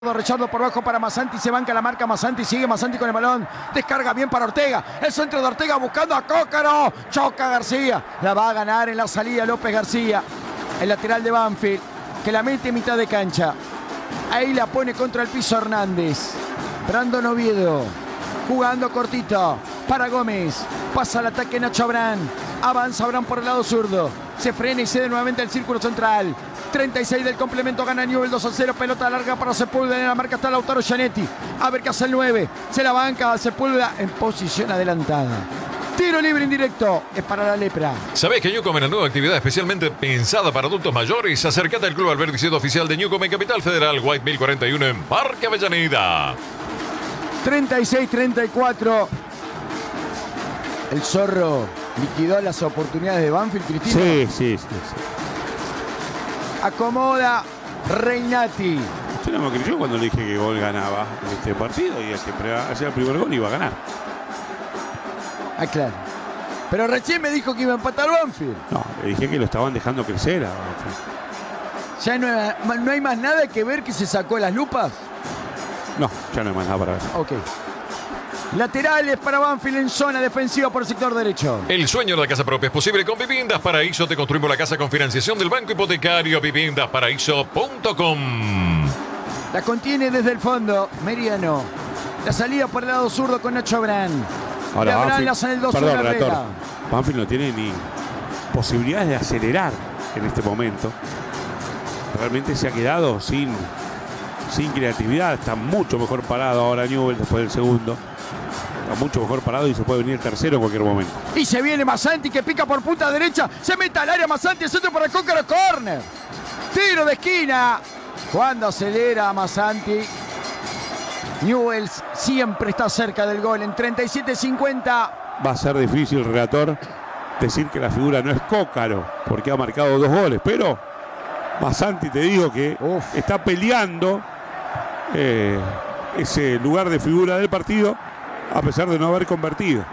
Richardo por bajo para Massanti, se banca la marca Massanti, sigue Massanti con el balón, descarga bien para Ortega, el centro de Ortega buscando a Cócaro, choca García, la va a ganar en la salida López García, el lateral de Banfield, que la mete en mitad de cancha, ahí la pone contra el piso Hernández, Brandon Oviedo, jugando cortito, para Gómez, pasa al ataque Nacho Abrán, avanza Abrán por el lado zurdo, se frena y cede nuevamente el círculo central. 36 del complemento, gana Newell 2-0, pelota larga para Sepúlveda, en la marca está Lautaro Gianetti, a ver qué hace el 9, se la banca a Sepúlveda en posición adelantada. Tiro libre indirecto, es para la Lepra. ¿Sabés que Newcom es la nueva actividad especialmente pensada para adultos mayores? Acércate al Club Alberticero oficial de Newcom en Capital Federal, White 1041 en Parque Avellaneda. 36-34. El Zorro liquidó las oportunidades de Banfield, Cristina. Sí. Acomoda Reinati. Usted no me creyó cuando le dije que Gol ganaba en este partido y el que hacía el primer gol iba a ganar. Ah, claro. Pero recién me dijo que iba a empatar Banfield. No, le dije que lo estaban dejando crecer a Banfield. ¿Ya no hay más nada que ver que se sacó las lupas? No, ya no hay más nada para ver. Ok. Laterales para Banfield en zona defensiva por el sector derecho. El sueño de la casa propia es posible con Viviendas Paraíso. Te construimos la casa con financiación del Banco Hipotecario. Viviendasparaíso.com. La contiene desde el fondo Meriano. La salida por el lado zurdo con Nacho Abrán. Ahora Abrán la hace en el 2-1. Banfield no tiene ni posibilidades de acelerar en este momento. Realmente se ha quedado sin creatividad. Está mucho mejor parado ahora Newell después del segundo. Está mucho mejor parado y se puede venir el tercero en cualquier momento. Y se viene Massanti que pica por punta derecha. Se mete al área Massanti, el centro para Cócaro, córner. Tiro de esquina. Cuando acelera Massanti, Newell's siempre está cerca del gol. En 37-50. Va a ser difícil, relator, decir que la figura no es Cócaro, porque ha marcado 2 goles. Pero Massanti, te digo que está peleando ese lugar de figura del partido, a pesar de no haber convertido.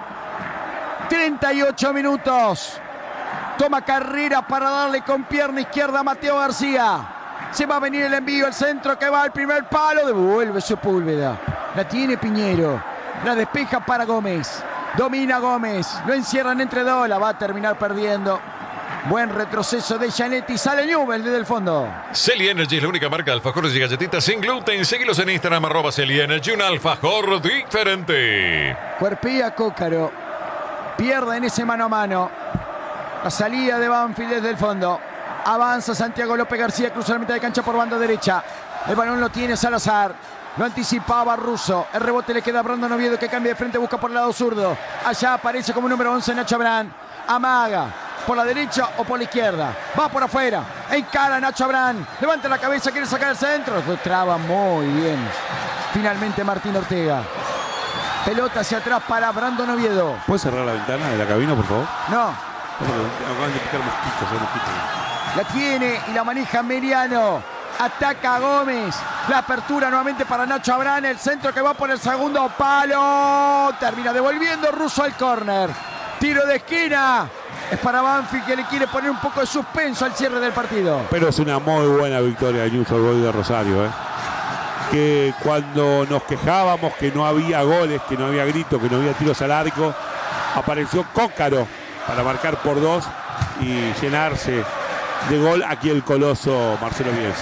38 minutos. Toma carrera para darle con pierna izquierda a Mateo García. Se va a venir el envío, el centro que va al primer palo. Devuelve Sepúlveda. La tiene Piñero. La despeja para Gómez. Domina Gómez. Lo encierran entre dos. La va a terminar perdiendo. Buen retroceso de Gianetti. Sale Newell desde el fondo. Celi Energy es la única marca de alfajores y galletitas sin gluten. Seguilos en Instagram, @Celi Energy, un alfajor diferente. Cuerpea Cócaro. Pierde en ese mano a mano. La salida de Banfield desde el fondo. Avanza Santiago López García. Cruza la mitad de cancha por banda derecha. El balón lo tiene Salazar. Lo anticipaba Russo. El rebote le queda a Brandon Oviedo, que cambia de frente. Busca por el lado zurdo. Allá aparece como número 11 Nacho Abrán. Amaga. Por la derecha o por la izquierda. Va por afuera. Encara Nacho Abrán. Levanta la cabeza, quiere sacar el centro. Traba muy bien. Finalmente Martín Ortega. Pelota hacia atrás para Brandon Oviedo. ¿Puedes cerrar la ventana de la cabina, por favor? No. Acaban de picar mosquitos. La tiene y la maneja Meriano. Ataca a Gómez. La apertura nuevamente para Nacho Abrán. El centro que va por el segundo palo. Termina devolviendo Russo al córner. Tiro de esquina. Es para Banfield, que le quiere poner un poco de suspenso al cierre del partido. Pero es una muy buena victoria de Newell's Old Boys de Rosario. Que cuando nos quejábamos que no había goles, que no había gritos, que no había tiros al arco, apareció Cócaro para marcar por 2 y llenarse de gol aquí el coloso Marcelo Bielsa.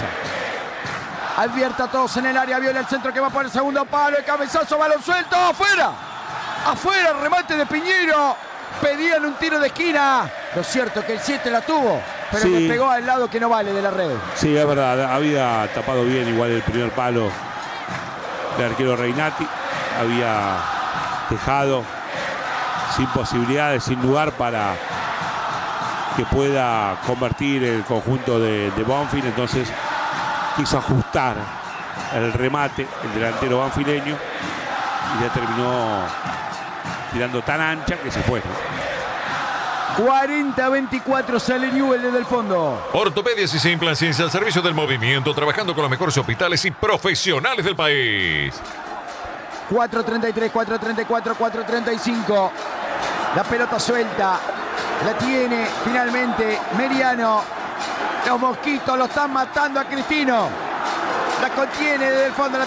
Advierte a todos en el área, viola el centro que va por el segundo palo, el cabezazo, balón suelto, afuera. Afuera, remate de Piñero. Pedían un tiro de esquina. Lo cierto que el 7 la tuvo, pero sí, le pegó al lado que no vale de la red. Sí, es verdad, había tapado bien igual el primer palo del arquero Reinati. Había dejado sin posibilidades, sin lugar para que pueda convertir el conjunto de Banfield. Entonces quiso ajustar el remate, el delantero banfileño, y ya terminó tirando tan ancha que se fue. 40-24 sale Newell desde el fondo. Ortopedias y Implant Ciencia al servicio del movimiento, trabajando con los mejores hospitales y profesionales del país. 4.33, 4.34, 4.35. La pelota suelta. La tiene finalmente Meriano. Los mosquitos lo están matando a Cristino. La contiene desde el fondo.